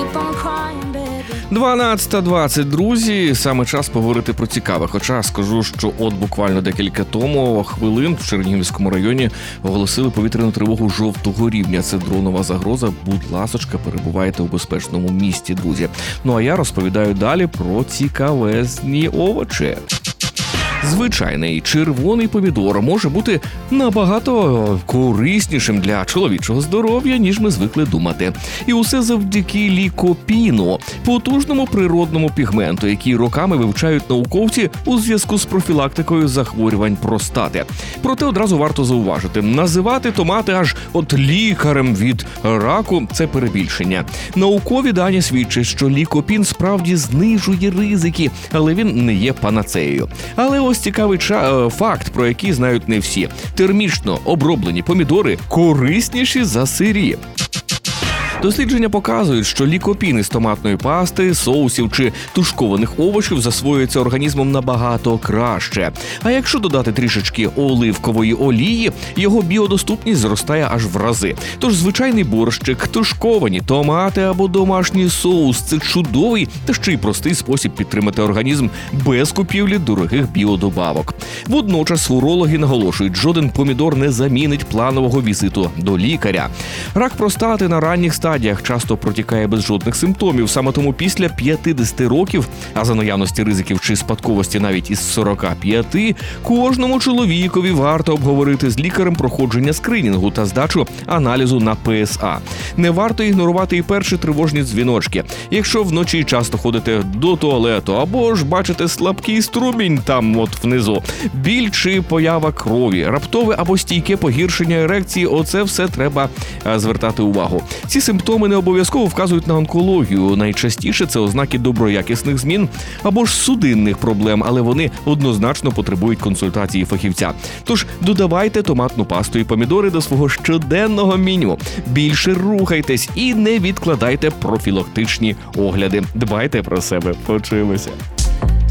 keep on crying, baby. 12:20, друзі, саме час поговорити про цікаве. Хоча скажу, що от буквально декілька хвилин в Чернігівському районі оголосили повітряну тривогу жовтого рівня. Це дронова загроза. Будь ласочка, перебувайте у безпечному місті, друзі. Ну а я розповідаю далі про цікавезні овочі. Звичайний червоний помідор може бути набагато кориснішим для чоловічого здоров'я, ніж ми звикли думати. І усе завдяки лікопіну – потужному природному пігменту, який роками вивчають науковці у зв'язку з профілактикою захворювань простати. Проте одразу варто зауважити – називати томати аж от лікарем від раку – це перебільшення. Наукові дані свідчать, що лікопін справді знижує ризики, але він не є панацеєю. Але ось цікавий факт, про який знають не всі. Термічно оброблені помідори корисніші за сирі. Дослідження показують, що лікопін із томатної пасти, соусів чи тушкованих овочів засвоюється організмом набагато краще. А якщо додати трішечки оливкової олії, його біодоступність зростає аж в рази. Тож звичайний борщик, тушковані томати або домашній соус – це чудовий та ще й простий спосіб підтримати організм без купівлі дорогих біодобавок. Водночас урологи наголошують, жоден помідор не замінить планового візиту до лікаря. Рак простати на ранніх стадіях часто протікає без жодних симптомів. Саме тому після 50 років, а за наявності ризиків чи спадковості навіть із 45, кожному чоловікові варто обговорити з лікарем проходження скринінгу та здачу аналізу на ПСА. Не варто ігнорувати і перші тривожні дзвіночки. Якщо вночі часто ходите до туалету або ж бачите слабкий струмінь там от внизу, біль чи поява крові, раптове або стійке погіршення ерекції – оце все треба звертати увагу. Ці симптоми не обов'язково вказують на онкологію. Найчастіше це ознаки доброякісних змін або ж судинних проблем, але вони однозначно потребують консультації фахівця. Тож додавайте томатну пасту і помідори до свого щоденного меню. Більше рухайтесь і не відкладайте профілактичні огляди. Дбайте про себе. Почуємося.